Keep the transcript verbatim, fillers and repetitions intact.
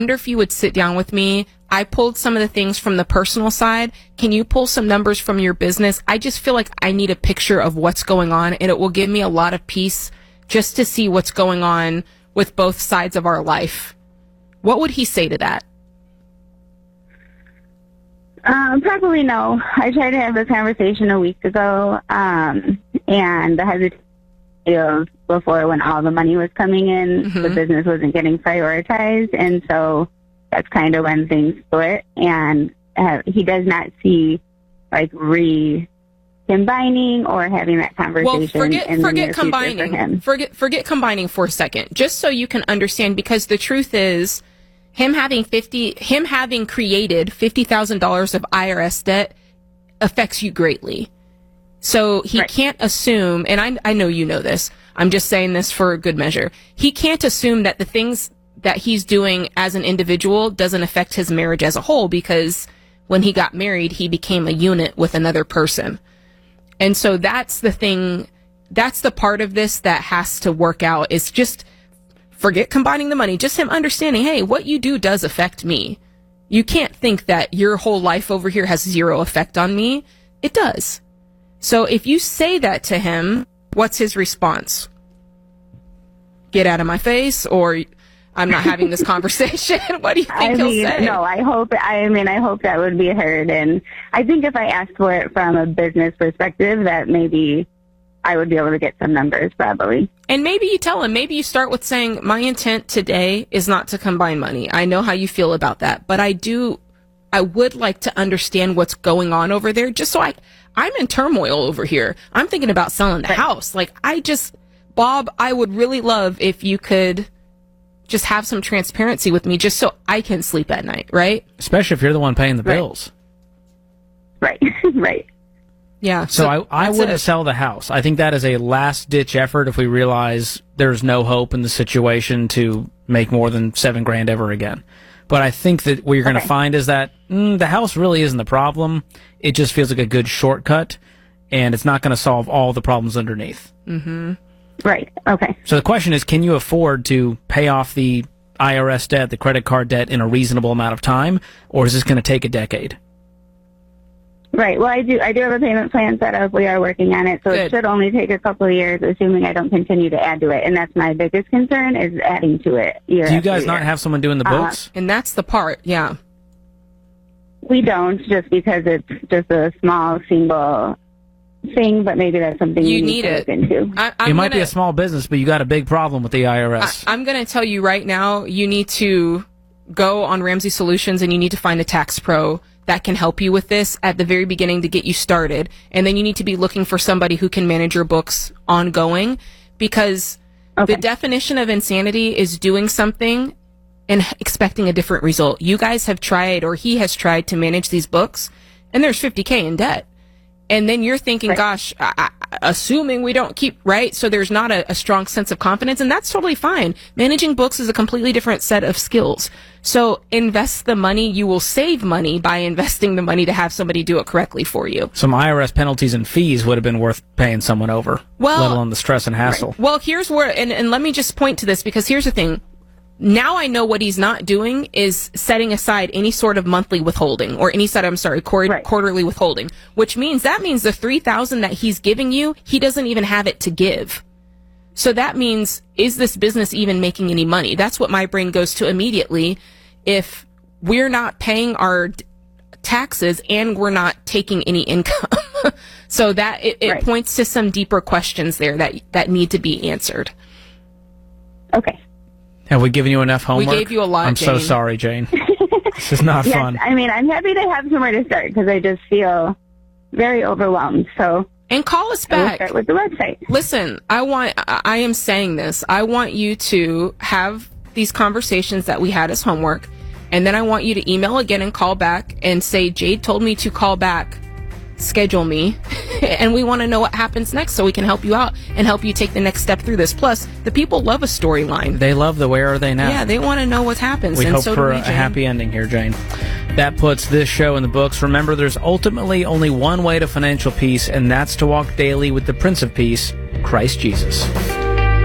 wonder if you would sit down with me. I pulled some of the things from the personal side. Can you pull some numbers from your business? I just feel like I need a picture of what's going on, and it will give me a lot of peace just to see what's going on with both sides of our life. What would he say to that? Um, probably no. I tried to have this conversation a week ago, um, and the hesitation of before when all the money was coming in, mm-hmm. the business wasn't getting prioritized, and so that's kind of when things split. And uh, he does not see like re combining or having that conversation. Well, forget in forget the combining. For him. Forget forget combining for a second, just so you can understand. Because the truth is, him having fifty, him having created fifty thousand dollars of I R S debt affects you greatly. So he right. can't assume, and I I know you know this. I'm just saying this for good measure. He can't assume that the things that he's doing as an individual doesn't affect his marriage as a whole, because when he got married, he became a unit with another person. And so that's the thing, that's the part of this that has to work out. It's just forget combining the money, just him understanding, hey, what you do does affect me. You can't think that your whole life over here has zero effect on me. It does. So if you say that to him, what's his response? Get out of my face, or I'm not having this conversation? What do you think I he'll mean, say? No, I hope, I mean, I hope that would be heard. And I think if I asked for it from a business perspective, that maybe I would be able to get some numbers, probably. And maybe you tell him, maybe you start with saying, my intent today is not to combine money. I know how you feel about that, but I do, I would like to understand what's going on over there, just so I, I'm in turmoil over here. I'm thinking about selling the right. house. Like, I just, Bob, I would really love if you could just have some transparency with me, just so I can sleep at night, right? Especially if you're the one paying the right. bills. Right, right. Yeah. So, so I, I wouldn't it. sell the house. I think that is a last-ditch effort if we realize there's no hope in the situation to make more than seven grand ever again. But I think that what you're going to okay. find is that mm, the house really isn't the problem. It just feels like a good shortcut, and it's not going to solve all the problems underneath. Mm-hmm. Right. Okay. So the question is, can you afford to pay off the I R S debt, the credit card debt, in a reasonable amount of time, or is this going to take a decade? Right. Well, I do. I do have a payment plan set up. We are working on it, so Good. It should only take a couple of years, assuming I don't continue to add to it. And that's my biggest concern, is adding to it. Year Do you after guys not year. have someone doing the books? Uh, and that's the part. Yeah. We don't, just because it's just a small single thing, but maybe that's something You you need need to it. look into. I, I'm it might gonna, be a small business, but you got a big problem with the I R S. I, I'm going to tell you right now, you need to go on Ramsey Solutions and you need to find a tax pro that can help you with this at the very beginning to get you started. And then you need to be looking for somebody who can manage your books ongoing, because Okay. the definition of insanity is doing something and expecting a different result. You guys have tried, or he has tried, to manage these books, and there's fifty K in debt. And then you're thinking, Right. gosh, I, I, assuming we don't keep, right? So there's not a, a strong sense of confidence, and that's totally fine. Managing books is a completely different set of skills. So invest the money. You will save money by investing the money to have somebody do it correctly for you. Some I R S penalties and fees would have been worth paying someone over, Well- let alone the stress and hassle. Well, here's where, and, and let me just point to this, because here's the thing. Now I know what he's not doing is setting aside any sort of monthly withholding, or any sort of, I'm sorry, quar- Right. quarterly withholding, which means that means the three thousand that he's giving you, he doesn't even have it to give. So that means, is this business even making any money? That's what my brain goes to immediately. If we're not paying our d- taxes and we're not taking any income. So that it, it Right. points to some deeper questions there that that need to be answered. Okay. Have we given you enough homework? gave you a lot, I'm so Jane. sorry, Jane. This is not Yes, fun. I mean, I'm happy to have somewhere to start, because I just feel very overwhelmed. So And call us I will back. start with the website. Listen, I want, I I am saying this. I want you to have these conversations that we had as homework. And then I want you to email again and call back and say, Jade told me to call back. Schedule me. And we want to know what happens next so we can help you out and help you take the next step through this. Plus, the people love a storyline. They love the where are they now? Yeah, they want to know what happens. We and hope so for do we, a Jane. happy ending here, Jane. That puts this show in the books. Remember, there's ultimately only one way to financial peace, and that's to walk daily with the Prince of Peace, Christ Jesus.